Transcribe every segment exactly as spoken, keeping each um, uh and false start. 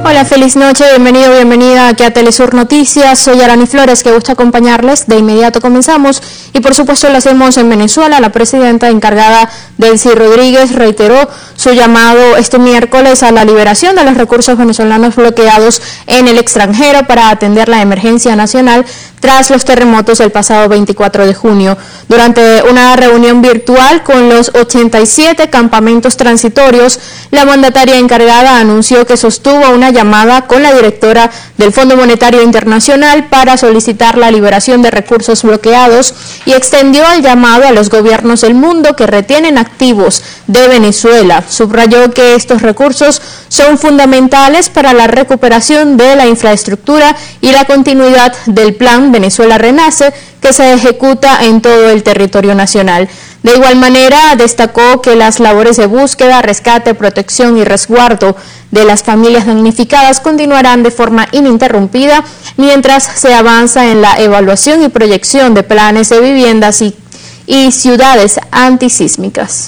Hola, feliz noche, bienvenido, bienvenida aquí a Telesur Noticias. Soy Arani Flores, que gusta acompañarles. De inmediato comenzamos y por supuesto lo hacemos en Venezuela. La presidenta encargada, Delcy Rodríguez, reiteró su llamado este miércoles a la liberación de los recursos venezolanos bloqueados en el extranjero para atender la emergencia nacional tras los terremotos del pasado veinticuatro de junio. Durante una reunión virtual con los ochenta y siete campamentos transitorios, la mandataria encargada anunció que sostuvo una llamada con la directora del Fondo Monetario Internacional para solicitar la liberación de recursos bloqueados y extendió el llamado a los gobiernos del mundo que retienen activos de Venezuela. Subrayó que estos recursos son fundamentales para la recuperación de la infraestructura y la continuidad del plan Venezuela Renace, que se ejecuta en todo el territorio nacional. De igual manera, destacó que las labores de búsqueda, rescate, protección y resguardo de las familias damnificadas continuarán de forma ininterrumpida mientras se avanza en la evaluación y proyección de planes de viviendas y, y ciudades antisísmicas.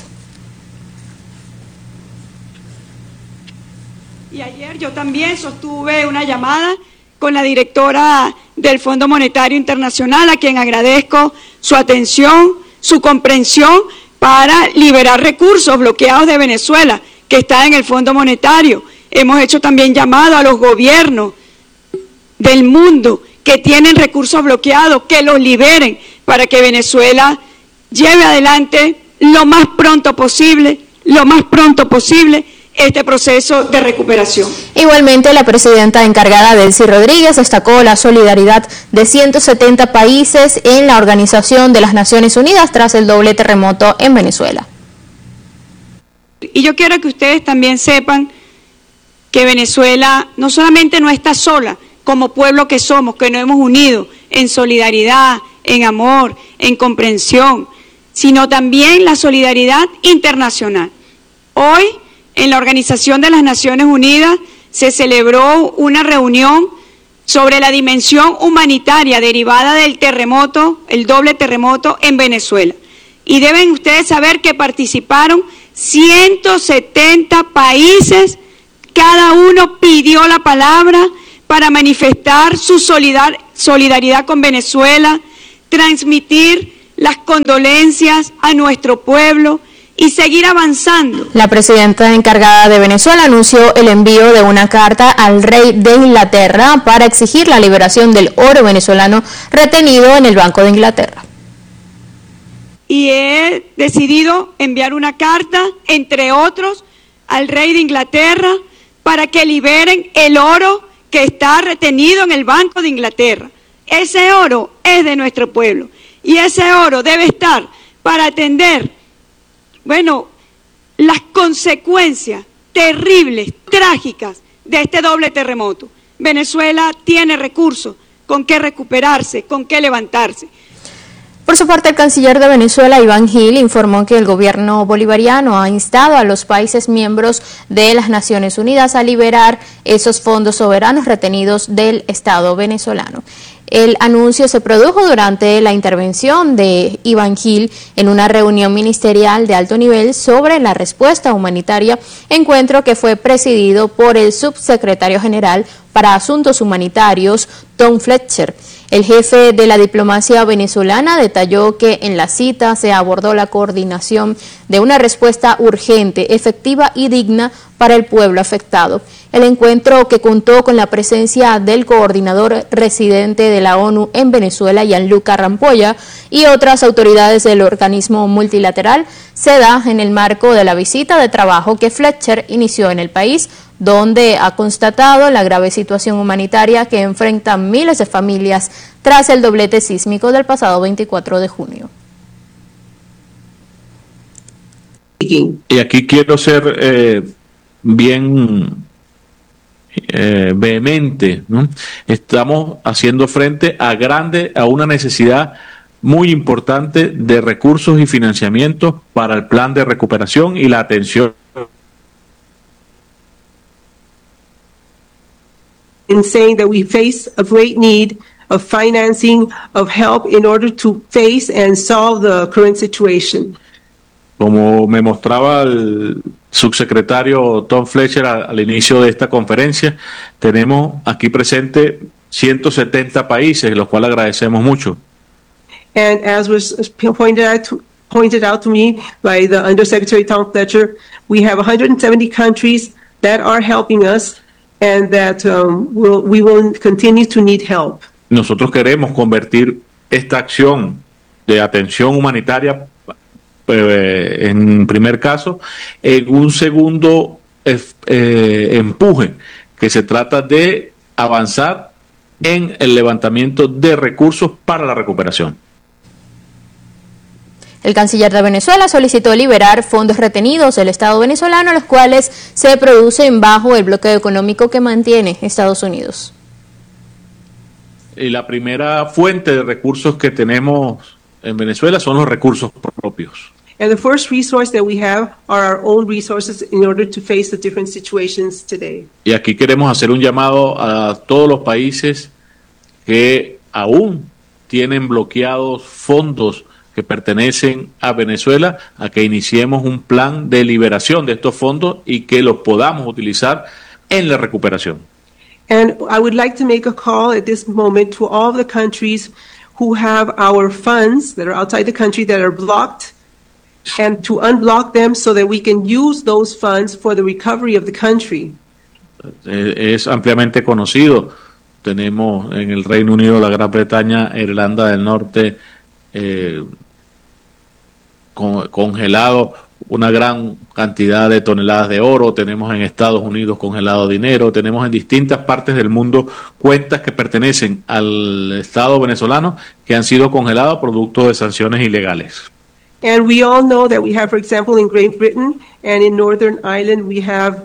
Y ayer yo también sostuve una llamada con la directora del Fondo Monetario Internacional, a quien agradezco su atención, su comprensión para liberar recursos bloqueados de Venezuela, que está en el Fondo Monetario. Hemos hecho también llamado a los gobiernos del mundo que tienen recursos bloqueados, que los liberen para que Venezuela lleve adelante lo más pronto posible, lo más pronto posible, este proceso de recuperación. Igualmente, la presidenta encargada, Delcy Rodríguez, destacó la solidaridad de ciento setenta países en la Organización de las Naciones Unidas tras el doble terremoto en Venezuela. Y yo quiero que ustedes también sepan que Venezuela no solamente no está sola, como pueblo que somos, que nos hemos unido en solidaridad, en amor, en comprensión, sino también la solidaridad internacional. Hoy, en la Organización de las Naciones Unidas se celebró una reunión sobre la dimensión humanitaria derivada del terremoto, el doble terremoto en Venezuela. Y deben ustedes saber que participaron ciento setenta países, cada uno pidió la palabra para manifestar su solidar- solidaridad con Venezuela, transmitir las condolencias a nuestro pueblo y seguir avanzando. La presidenta encargada de Venezuela anunció el envío de una carta al rey de Inglaterra para exigir la liberación del oro venezolano retenido en el Banco de Inglaterra. Y he decidido enviar una carta, entre otros, al rey de Inglaterra para que liberen el oro que está retenido en el Banco de Inglaterra. Ese oro es de nuestro pueblo y ese oro debe estar para atender Bueno, las consecuencias terribles, trágicas de este doble terremoto. Venezuela tiene recursos con qué recuperarse, con qué levantarse. Por su parte, el canciller de Venezuela, Iván Gil, informó que el gobierno bolivariano ha instado a los países miembros de las Naciones Unidas a liberar esos fondos soberanos retenidos del Estado venezolano. El anuncio se produjo durante la intervención de Iván Gil en una reunión ministerial de alto nivel sobre la respuesta humanitaria, encuentro que fue presidido por el subsecretario general para Asuntos Humanitarios, Tom Fletcher. El jefe de la diplomacia venezolana detalló que en la cita se abordó la coordinación de una respuesta urgente, efectiva y digna para el pueblo afectado. El encuentro, que contó con la presencia del coordinador residente de la ONU en Venezuela, Gianluca Rampolla, y otras autoridades del organismo multilateral, se da en el marco de la visita de trabajo que Fletcher inició en el país, donde ha constatado la grave situación humanitaria que enfrentan miles de familias tras el doblete sísmico del pasado veinticuatro de junio. Y aquí quiero ser eh, bien eh, vehemente, ¿no? Estamos haciendo frente a grande, a una necesidad muy importante de recursos y financiamientos para el plan de recuperación y la atención. In saying that we face a great need of financing, of help in order to face and solve the current situation. Como me mostraba el subsecretario Tom Fletcher al, al inicio de esta conferencia, tenemos aquí presente ciento setenta países, los cuales agradecemos mucho. And as was pointed out to, pointed out to me by the Undersecretary Tom Fletcher, we have one hundred seventy countries that are helping us and that um, will, we will continue to need help. Nosotros queremos convertir esta acción de atención humanitaria, eh, en primer caso, en un segundo eh, empuje, que se trata de avanzar en el levantamiento de recursos para la recuperación. El canciller de Venezuela solicitó liberar fondos retenidos del Estado venezolano, los cuales se producen bajo el bloqueo económico que mantiene Estados Unidos. Y la primera fuente de recursos que tenemos en Venezuela son los recursos propios. And the first resource that we have are our own resources in order to face the different situations today. Y aquí queremos hacer un llamado a todos los países que aún tienen bloqueados fondos que pertenecen a Venezuela, a que iniciemos un plan de liberación de estos fondos y que los podamos utilizar en la recuperación. And I would like to make a call at this moment to all of the countries who have our funds that are outside the country that are blocked, and to unblock them so that we can use those funds for the recovery of the country. Es ampliamente conocido. Tenemos en el Reino Unido, la Gran Bretaña, Irlanda del Norte, eh, con, congelado una gran cantidad de toneladas de oro. Tenemos en Estados Unidos congelado dinero. Tenemos en distintas partes del mundo cuentas que pertenecen al Estado venezolano que han sido congeladas producto de sanciones ilegales. And we all know that we have, for example, in Great Britain and in Northern Ireland, we have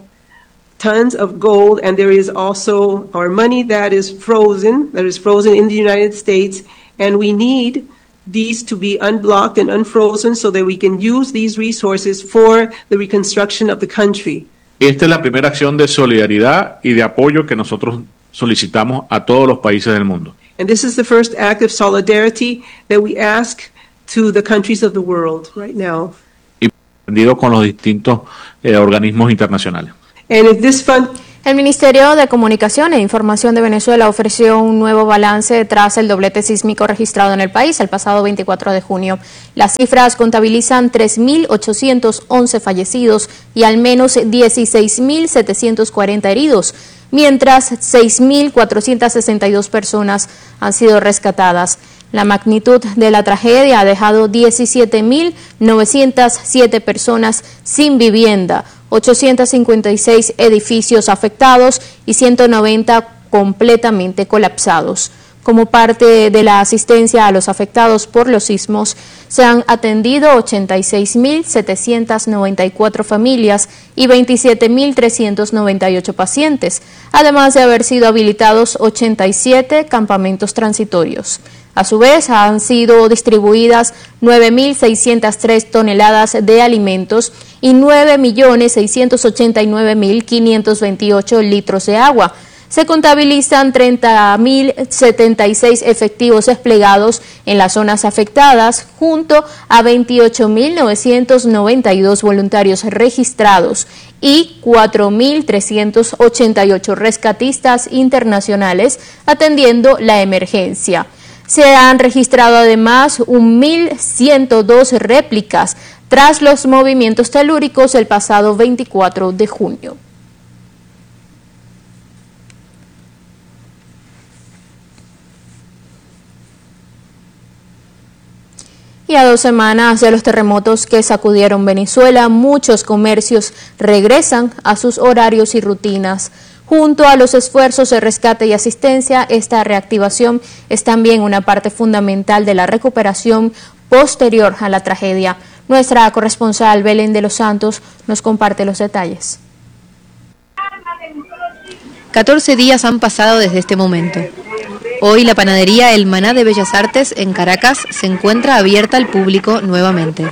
tons of gold, and there is also our money that is frozen, that is frozen in the United States, and we need these to be unblocked and unfrozen so that we can use these resources for the reconstruction of the country. Esta es la primera acción de solidaridad y de apoyo que nosotros solicitamos a todos los países del mundo. And this is the first act of solidarity that we ask to the countries of the world right now. Y atendido con los distintos eh, organismos internacionales. And if this fund El Ministerio de Comunicación e Información de Venezuela ofreció un nuevo balance tras el doblete sísmico registrado en el país el pasado veinticuatro de junio. Las cifras contabilizan tres mil ochocientos once fallecidos y al menos dieciséis mil setecientos cuarenta heridos, mientras seis mil cuatrocientas sesenta y dos personas han sido rescatadas. La magnitud de la tragedia ha dejado diecisiete mil novecientas siete personas sin vivienda, ochocientos cincuenta y seis edificios afectados y ciento noventa completamente colapsados. Como parte de la asistencia a los afectados por los sismos, se han atendido ochenta y seis mil setecientas noventa y cuatro familias y veintisiete mil trescientos noventa y ocho pacientes, además de haber sido habilitados ochenta y siete campamentos transitorios. A su vez, han sido distribuidas nueve mil seiscientas tres toneladas de alimentos y nueve millones seiscientos ochenta y nueve mil quinientos veintiocho litros de agua. Se contabilizan treinta mil setenta y seis efectivos desplegados en las zonas afectadas, junto a veintiocho mil novecientos noventa y dos voluntarios registrados y cuatro mil trescientos ochenta y ocho rescatistas internacionales atendiendo la emergencia. Se han registrado además mil ciento dos réplicas tras los movimientos telúricos el pasado veinticuatro de junio. Y a dos semanas de los terremotos que sacudieron Venezuela, muchos comercios regresan a sus horarios y rutinas. Junto a los esfuerzos de rescate y asistencia, esta reactivación es también una parte fundamental de la recuperación posterior a la tragedia. Nuestra corresponsal Belén de los Santos nos comparte los detalles. catorce días han pasado desde este momento. Hoy la panadería El Maná de Bellas Artes en Caracas se encuentra abierta al público nuevamente.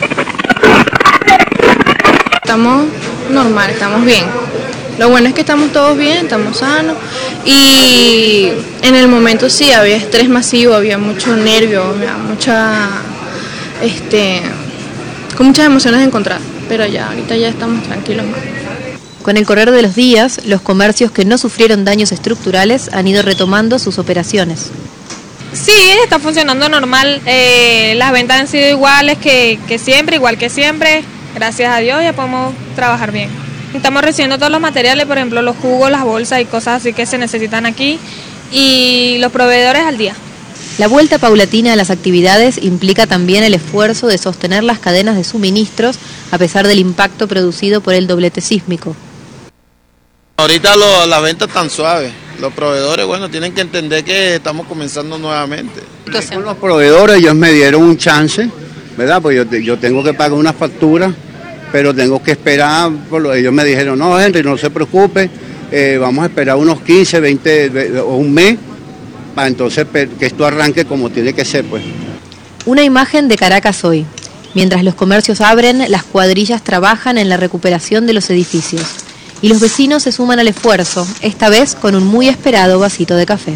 Estamos normal, estamos bien. Lo bueno es que estamos todos bien, estamos sanos y en el momento sí había estrés masivo, había mucho nervio, había mucha este, con muchas emociones encontradas, pero ya ahorita ya estamos tranquilos. Con el correr de los días, los comercios que no sufrieron daños estructurales han ido retomando sus operaciones. Sí, está funcionando normal, eh, las ventas han sido iguales que, que siempre, igual que siempre, gracias a Dios ya podemos trabajar bien. Estamos recibiendo todos los materiales, por ejemplo los jugos, las bolsas y cosas así que se necesitan aquí y los proveedores al día. La vuelta paulatina a las actividades implica también el esfuerzo de sostener las cadenas de suministros a pesar del impacto producido por el doblete sísmico. Ahorita lo, las ventas están suaves, los proveedores, bueno, tienen que entender que estamos comenzando nuevamente. Entonces, con los proveedores ellos me dieron un chance, ¿verdad? Pues yo, yo tengo que pagar una factura, pero tengo que esperar, por lo, ellos me dijeron, no Henry, no se preocupe, eh, vamos a esperar unos quince, veinte o un mes, para entonces que esto arranque como tiene que ser, pues. Una imagen de Caracas hoy. Mientras los comercios abren, las cuadrillas trabajan en la recuperación de los edificios. Y los vecinos se suman al esfuerzo, esta vez con un muy esperado vasito de café.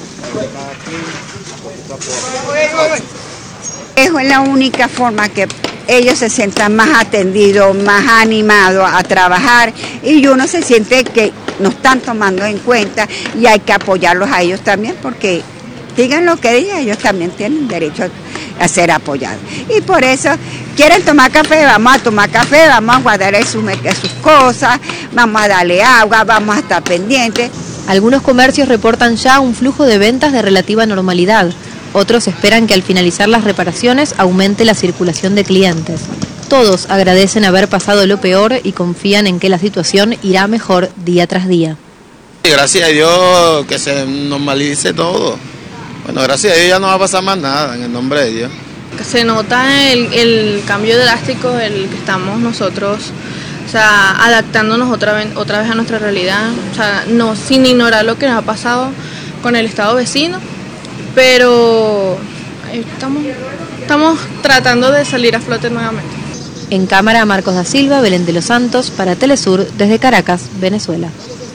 Es la única forma que ellos se sientan más atendidos, más animados a trabajar y uno se siente que nos están tomando en cuenta y hay que apoyarlos a ellos también porque digan lo que digan, ellos también tienen derecho a ser apoyados. Y por eso, quieren tomar café, vamos a tomar café, vamos a guardar sus, sus cosas, vamos a darle agua, vamos a estar pendientes. Algunos comercios reportan ya un flujo de ventas de relativa normalidad. Otros esperan que al finalizar las reparaciones aumente la circulación de clientes. Todos agradecen haber pasado lo peor y confían en que la situación irá mejor día tras día. Gracias a Dios que se normalice todo. Bueno, gracias a Dios ya no va a pasar más nada, en el nombre de Dios. Se nota el, el cambio drástico, el que estamos nosotros, o sea, adaptándonos otra vez, otra vez a nuestra realidad, o sea, no, sin ignorar lo que nos ha pasado con el estado vecino, pero estamos, estamos tratando de salir a flote nuevamente. En cámara, Marcos da Silva, Belén de los Santos, para Telesur, desde Caracas, Venezuela.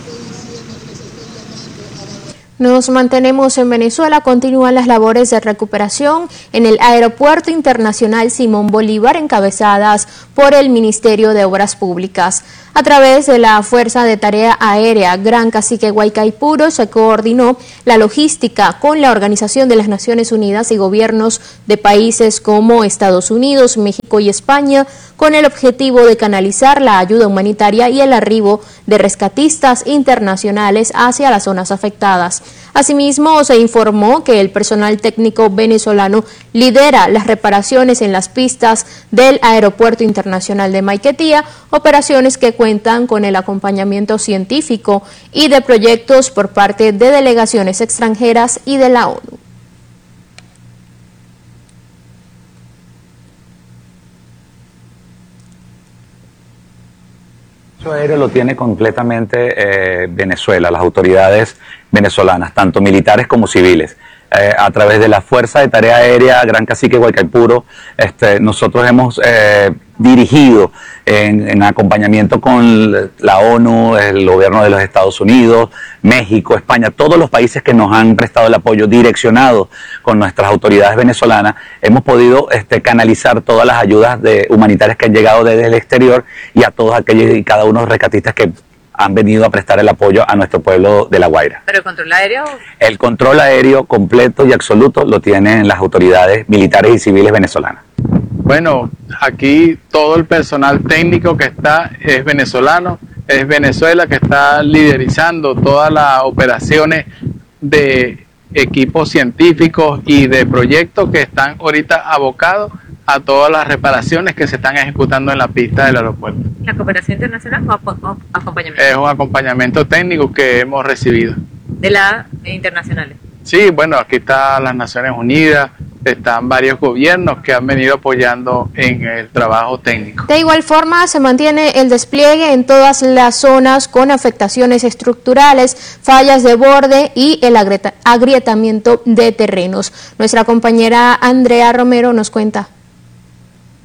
Nos mantenemos en Venezuela, continúan las labores de recuperación en el Aeropuerto Internacional Simón Bolívar, encabezadas por el Ministerio de Obras Públicas. A través de la Fuerza de Tarea Aérea Gran Cacique Guaycaipuro se coordinó la logística con la Organización de las Naciones Unidas y gobiernos de países como Estados Unidos, México y España, con el objetivo de canalizar la ayuda humanitaria y el arribo de rescatistas internacionales hacia las zonas afectadas. Asimismo, se informó que el personal técnico venezolano lidera las reparaciones en las pistas del Aeropuerto Internacional de Maiquetía, operaciones que cuentan con el acompañamiento científico y de proyectos por parte de delegaciones extranjeras y de la ONU. El aéreo lo tiene completamente eh, Venezuela, las autoridades venezolanas, tanto militares como civiles. Eh, a través de la Fuerza de Tarea Aérea Gran Cacique Guaycaipuro, este, nosotros hemos eh, dirigido en, en acompañamiento con la ONU, el gobierno de los Estados Unidos, México, España, todos los países que nos han prestado el apoyo direccionado con nuestras autoridades venezolanas, hemos podido este, canalizar todas las ayudas de, humanitarias que han llegado desde el exterior y a todos aquellos y cada uno de los rescatistas que han venido a prestar el apoyo a nuestro pueblo de La Guaira. ¿Pero el control aéreo? El control aéreo completo y absoluto lo tienen las autoridades militares y civiles venezolanas. Bueno, aquí todo el personal técnico que está es venezolano, es Venezuela que está liderizando todas las operaciones de equipos científicos y de proyectos que están ahorita abocados a todas las reparaciones que se están ejecutando en la pista del aeropuerto. ¿La cooperación internacional o, o acompañamiento? Es un acompañamiento técnico que hemos recibido. ¿De las internacionales? Sí, bueno, aquí están las Naciones Unidas, están varios gobiernos que han venido apoyando en el trabajo técnico. De igual forma, se mantiene el despliegue en todas las zonas con afectaciones estructurales, fallas de borde y el agrietamiento de terrenos. Nuestra compañera Andrea Romero nos cuenta.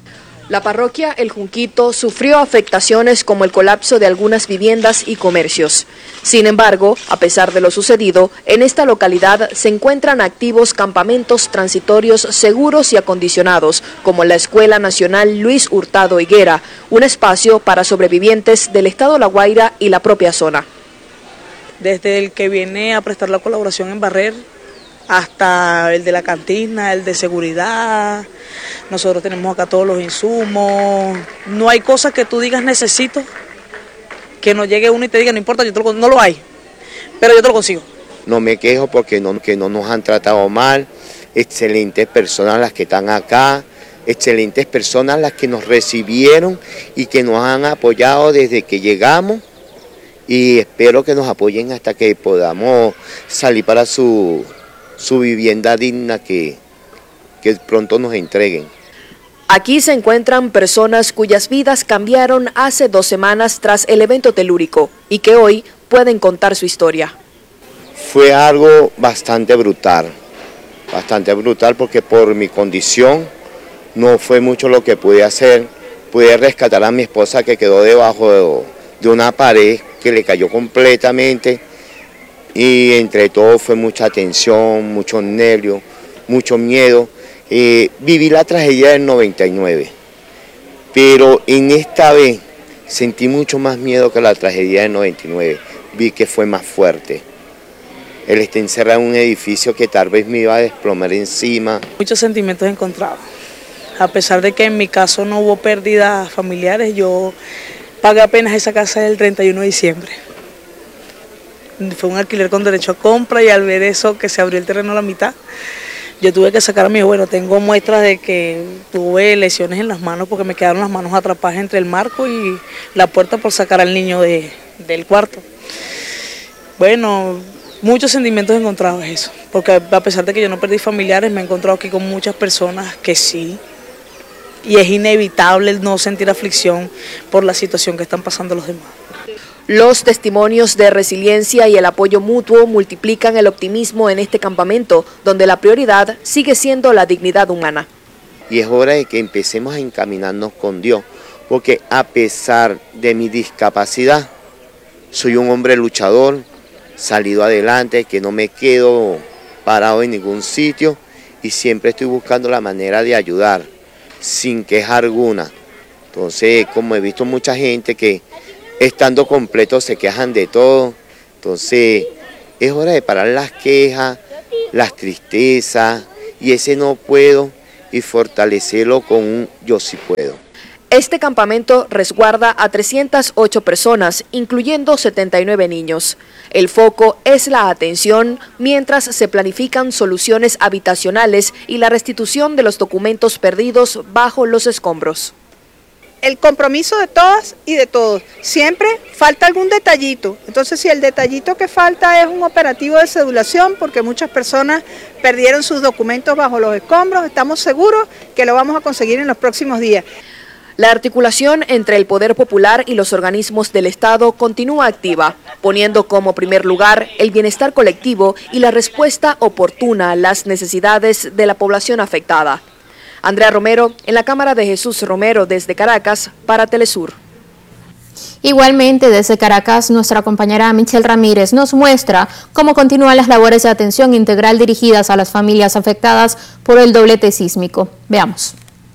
La parroquia El Junquito sufrió afectaciones como el colapso de algunas viviendas y comercios. Sin embargo, a pesar de lo sucedido, en esta localidad se encuentran activos campamentos transitorios seguros y acondicionados, como la Escuela Nacional Luis Hurtado Higuera, un espacio para sobrevivientes del estado La Guaira y la propia zona. Desde el que viene a prestar la colaboración en barrer, hasta el de la cantina, el de seguridad. Nosotros tenemos acá todos los insumos. No hay cosas que tú digas necesito, que no llegue uno y te diga no importa, yo te lo, no lo hay, pero yo te lo consigo. No me quejo porque no, que no nos han tratado mal, excelentes personas las que están acá, excelentes personas las que nos recibieron y que nos han apoyado desde que llegamos, y espero que nos apoyen hasta que podamos salir para su... su vivienda digna que, que pronto nos entreguen. Aquí se encuentran personas cuyas vidas cambiaron hace dos semanas tras el evento telúrico y que hoy pueden contar su historia. Fue algo bastante brutal, bastante brutal porque por mi condición no fue mucho lo que pude hacer. Pude rescatar a mi esposa que quedó debajo de, de una pared que le cayó completamente. Y entre todo fue mucha tensión, mucho nervio, mucho miedo. Eh, viví la tragedia del noventa y nueve, pero en esta vez sentí mucho más miedo que la tragedia del noventa y nueve. Vi que fue más fuerte. Él está encerrado en un edificio que tal vez me iba a desplomar encima. Muchos sentimientos encontrados. A pesar de que en mi caso no hubo pérdidas familiares, yo pagué apenas esa casa el treinta y uno de diciembre. Fue un alquiler con derecho a compra y al ver eso, que se abrió el terreno a la mitad, yo tuve que sacar a mi hijo. Bueno, tengo muestras de que tuve lesiones en las manos porque me quedaron las manos atrapadas entre el marco y la puerta por sacar al niño de, del cuarto. Bueno, muchos sentimientos encontrados eso, porque a pesar de que yo no perdí familiares, me he encontrado aquí con muchas personas que sí, y es inevitable el no sentir aflicción por la situación que están pasando los demás. Los testimonios de resiliencia y el apoyo mutuo multiplican el optimismo en este campamento, donde la prioridad sigue siendo la dignidad humana. Y es hora de que empecemos a encaminarnos con Dios, porque a pesar de mi discapacidad, soy un hombre luchador, salido adelante, que no me quedo parado en ningún sitio y siempre estoy buscando la manera de ayudar, sin queja alguna. Entonces, como he visto mucha gente que estando completos se quejan de todo, entonces es hora de parar las quejas, las tristezas y ese no puedo y fortalecerlo con un yo sí puedo. Este campamento resguarda a trescientas ocho personas, incluyendo setenta y nueve niños. El foco es la atención mientras se planifican soluciones habitacionales y la restitución de los documentos perdidos bajo los escombros. El compromiso de todas y de todos. Siempre falta algún detallito. Entonces, si el detallito que falta es un operativo de cedulación, porque muchas personas perdieron sus documentos bajo los escombros, estamos seguros que lo vamos a conseguir en los próximos días. La articulación entre el Poder Popular y los organismos del Estado continúa activa, poniendo como primer lugar el bienestar colectivo y la respuesta oportuna a las necesidades de la población afectada. Andrea Romero, en la cámara de Jesús Romero desde Caracas, para Telesur. Igualmente, desde Caracas, nuestra compañera Michelle Ramírez nos muestra cómo continúan las labores de atención integral dirigidas a las familias afectadas por el doblete sísmico. Veamos.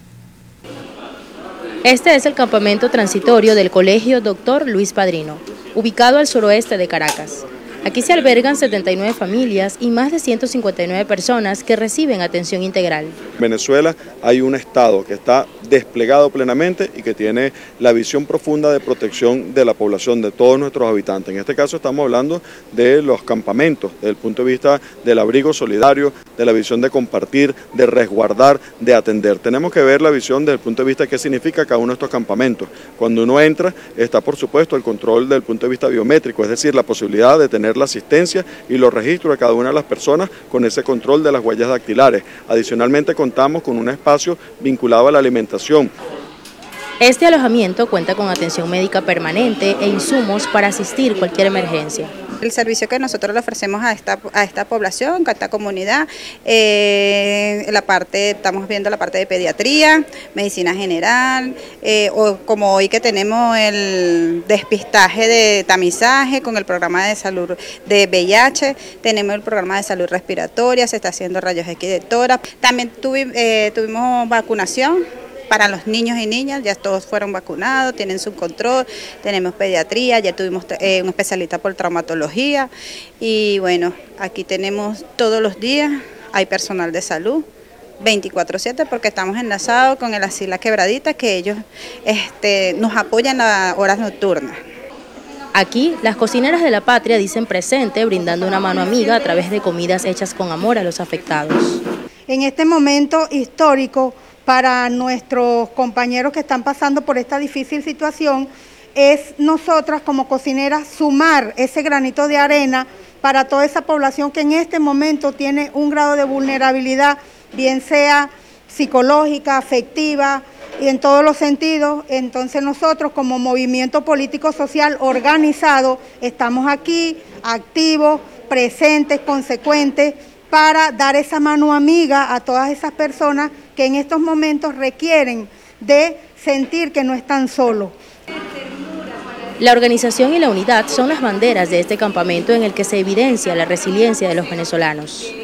Este es el campamento transitorio del Colegio Doctor Luis Padrino, ubicado al suroeste de Caracas. Aquí se albergan setenta y nueve familias y más de ciento cincuenta y nueve personas que reciben atención integral. En Venezuela hay un Estado que está desplegado plenamente y que tiene la visión profunda de protección de la población, de todos nuestros habitantes. En este caso estamos hablando de los campamentos, desde el punto de vista del abrigo solidario, de la visión de compartir, de resguardar, de atender. Tenemos que ver la visión desde el punto de vista de qué significa cada uno de estos campamentos. Cuando uno entra, está por supuesto el control desde el punto de vista biométrico, es decir, la posibilidad de tener la asistencia y los registros de cada una de las personas con ese control de las huellas dactilares. Adicionalmente contamos con un espacio vinculado a la alimentación. Este alojamiento cuenta con atención médica permanente e insumos para asistir cualquier emergencia. El servicio que nosotros le ofrecemos a esta, a esta población, a esta comunidad, eh, la parte, estamos viendo la parte de pediatría, medicina general, eh, o como hoy que tenemos el despistaje de tamizaje con el programa de salud de V I H, tenemos el programa de salud respiratoria, se está haciendo rayos X de tórax, también tuvi, eh, tuvimos vacunación para los niños y niñas, ya todos fueron vacunados, tienen su control, tenemos pediatría, ya tuvimos eh, un especialista por traumatología y bueno, aquí tenemos todos los días, hay personal de salud, veinticuatro siete porque estamos enlazados con el Asila Quebradita, que ellos este, nos apoyan a horas nocturnas. Aquí, las cocineras de la patria dicen presente, brindando una mano amiga a través de comidas hechas con amor a los afectados. En este momento histórico, para nuestros compañeros que están pasando por esta difícil situación, es nosotras como cocineras sumar ese granito de arena para toda esa población que en este momento tiene un grado de vulnerabilidad, bien sea psicológica, afectiva y en todos los sentidos. Entonces nosotros como movimiento político social organizado estamos aquí, activos, presentes, consecuentes, para dar esa mano amiga a todas esas personas que en estos momentos requieren de sentir que no están solos. La organización y la unidad son las banderas de este campamento en el que se evidencia la resiliencia de los venezolanos.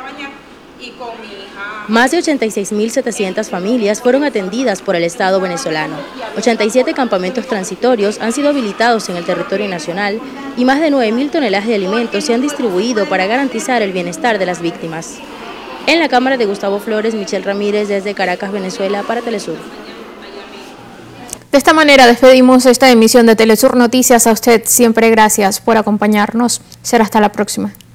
Más de ochenta y seis mil setecientas familias fueron atendidas por el Estado venezolano. ochenta y siete campamentos transitorios han sido habilitados en el territorio nacional y más de nueve mil toneladas de alimentos se han distribuido para garantizar el bienestar de las víctimas. En la cámara de Gustavo Flores, Michelle Ramírez desde Caracas, Venezuela, para Telesur. De esta manera despedimos esta emisión de Telesur Noticias. A usted siempre gracias por acompañarnos. Será hasta la próxima.